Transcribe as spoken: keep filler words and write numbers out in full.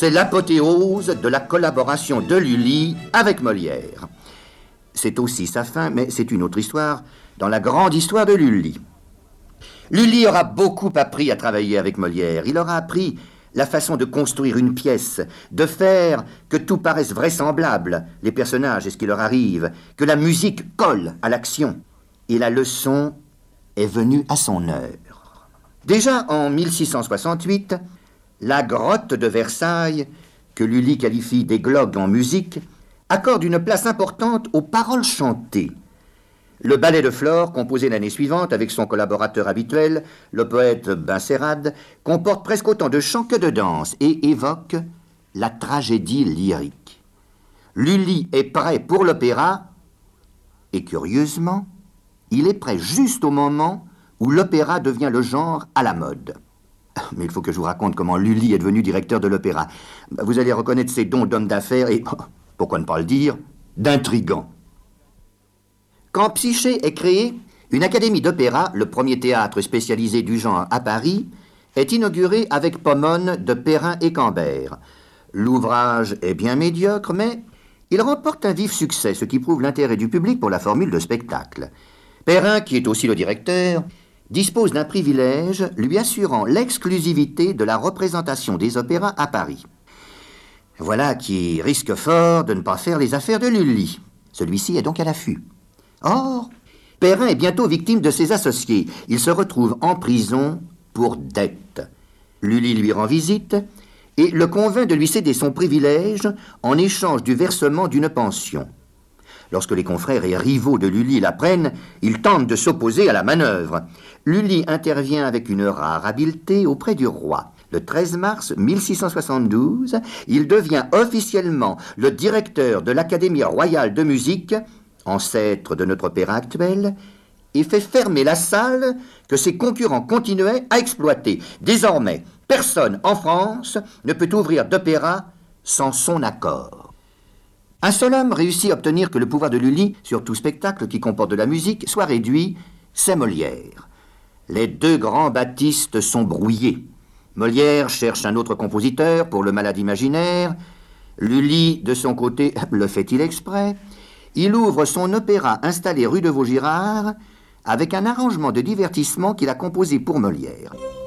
c'est l'apothéose de la collaboration de Lully avec Molière. C'est aussi sa fin, mais c'est une autre histoire, dans la grande histoire de Lully. Lully aura beaucoup appris à travailler avec Molière. Il aura appris la façon de construire une pièce, de faire que tout paraisse vraisemblable, les personnages et ce qui leur arrive, que la musique colle à l'action. Et la leçon est venue à son heure. Déjà en mille six cent soixante-huit, la grotte de Versailles, que Lully qualifie d'églogue en musique, accorde une place importante aux paroles chantées. Le ballet de Flore, composé l'année suivante avec son collaborateur habituel, le poète Benserade, comporte presque autant de chants que de danse et évoque la tragédie lyrique. Lully est prêt pour l'opéra et, curieusement, il est prêt juste au moment où l'opéra devient le genre à la mode. Mais il faut que je vous raconte comment Lully est devenu directeur de l'opéra. Vous allez reconnaître ses dons d'homme d'affaires et, pourquoi ne pas le dire, d'intrigant. Quand Psyché est créé, une académie d'opéra, le premier théâtre spécialisé du genre à Paris, est inaugurée avec Pomone de Perrin et Cambert. L'ouvrage est bien médiocre, mais il remporte un vif succès, ce qui prouve l'intérêt du public pour la formule de spectacle. Perrin, qui est aussi le directeur, dispose d'un privilège lui assurant l'exclusivité de la représentation des opéras à Paris. Voilà qui risque fort de ne pas faire les affaires de Lully. Celui-ci est donc à l'affût. Or, Perrin est bientôt victime de ses associés. Il se retrouve en prison pour dette. Lully lui rend visite et le convainc de lui céder son privilège en échange du versement d'une pension. Lorsque les confrères et rivaux de Lully l'apprennent, ils tentent de s'opposer à la manœuvre. Lully intervient avec une rare habileté auprès du roi. Le treize mars mille six cent soixante-douze, il devient officiellement le directeur de l'Académie royale de musique, ancêtre de notre opéra actuel, et fait fermer la salle que ses concurrents continuaient à exploiter. Désormais, personne en France ne peut ouvrir d'opéra sans son accord. Un seul homme réussit à obtenir que le pouvoir de Lully, sur tout spectacle qui comporte de la musique, soit réduit, c'est Molière. Les deux grands Baptistes sont brouillés. Molière cherche un autre compositeur pour le Malade imaginaire. Lully, de son côté, le fait-il exprès? Il ouvre son opéra installé rue de Vaugirard avec un arrangement de divertissement qu'il a composé pour Molière.